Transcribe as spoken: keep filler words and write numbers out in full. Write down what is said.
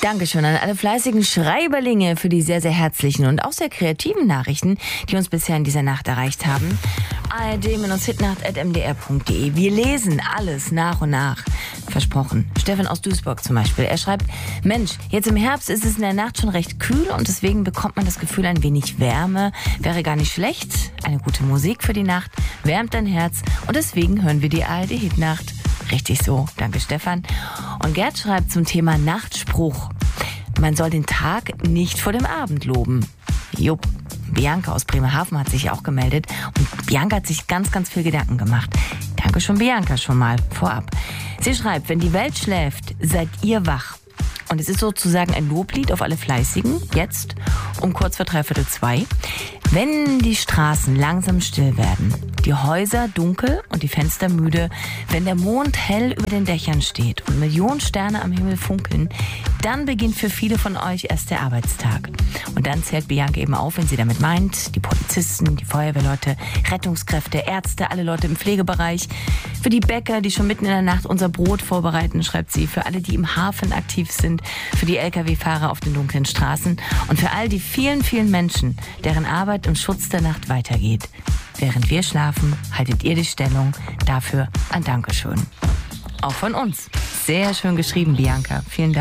Dankeschön an alle fleißigen Schreiberlinge für die sehr, sehr herzlichen und auch sehr kreativen Nachrichten, die uns bisher in dieser Nacht erreicht haben. a r d hitnacht at m d r punkt d e. Wir lesen alles nach und nach. Versprochen. Stefan aus Duisburg zum Beispiel. Er schreibt, Mensch, jetzt im Herbst ist es in der Nacht schon recht kühl und deswegen bekommt man das Gefühl, ein wenig Wärme wäre gar nicht schlecht. Eine gute Musik für die Nacht wärmt dein Herz und deswegen hören wir die A R D Hitnacht. Richtig so. Danke, Stefan. Und Gerd schreibt zum Thema Nachtspruch. Man soll den Tag nicht vor dem Abend loben. Jupp. Bianca aus Bremerhaven hat sich auch gemeldet und Bianca hat sich ganz, ganz viel Gedanken gemacht. Danke schon, Bianca, schon mal vorab. Sie schreibt, wenn die Welt schläft, seid ihr wach. Und es ist sozusagen ein Loblied auf alle Fleißigen, jetzt um kurz vor dreiviertel zwei. Wenn die Straßen langsam still werden, die Häuser dunkel und die Fenster müde, wenn der Mond hell über den Dächern steht und Millionen Sterne am Himmel funkeln, dann beginnt für viele von euch erst der Arbeitstag. Und dann zählt Bianca eben auf, wenn sie damit meint, die Polizisten, die Feuerwehrleute, Rettungskräfte, Ärzte, alle Leute im Pflegebereich, für die Bäcker, die schon mitten in der Nacht unser Brot vorbereiten, schreibt sie, für alle, die im Hafen aktiv sind, für die L K W-Fahrer auf den dunklen Straßen und für all die vielen, vielen Menschen, deren Arbeit im Schutz der Nacht weitergeht. Während wir schlafen, haltet ihr die Stellung. Dafür ein Dankeschön. Auch von uns. Sehr schön geschrieben, Bianca. Vielen Dank.